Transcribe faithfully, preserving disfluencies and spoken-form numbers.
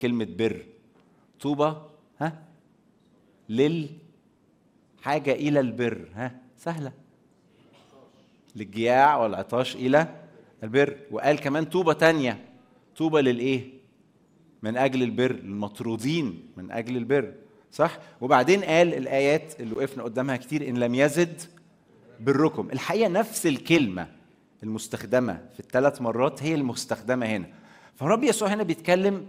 كلمة بر. طوبى ها للحاجة إلى البر، ها سهلة، للجياع والعطاش إلى البر. وقال كمان طوبى تانية، طوبى للإيه؟ من أجل البر، المطرودين من أجل البر، صح؟ وبعدين قال الآيات اللي وقفنا قدامها كتير، إن لم يزد بركم. الحقيقة نفس الكلمة المستخدمة في الثلاث مرات هي المستخدمة هنا. فالرب يسوع هنا بيتكلم